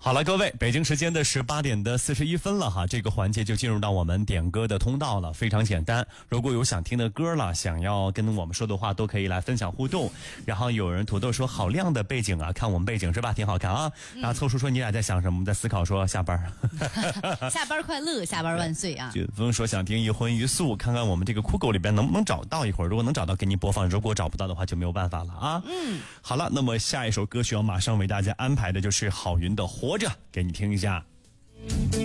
好了，各位，北京时间的18点的41分了哈，这个环节就进入到我们点歌的通道了，非常简单。如果有想听的歌了，想要跟我们说的话，都可以来分享互动。然后有人土豆说好亮的背景啊，看我们背景是吧，挺好看啊。然后凑叔说你俩在想什么？在思考说下班。 下班快乐，下班万岁啊！ 俊峰说想听一荤一素，看看我们这个酷狗里边能不能找到一会儿，如果能找到给你播放，如果找不到的话就没有办法了啊。好了，那么下一首歌曲要马上为大家安排的就是郝云的《活着》，给你听一下。